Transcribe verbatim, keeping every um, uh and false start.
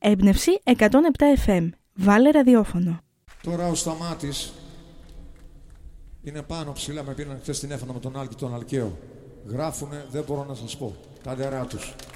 Έμπνευση εκατόν επτά εφ εμ. Βάλε ραδιόφωνο. Τώρα ο Σταμάτης είναι πάνω ψηλά, με πήραν χθες την έφανα με τον Άλκη τον Αλκαίο. Γράφουνε, δεν μπορώ να σας πω, τα ντερά τους.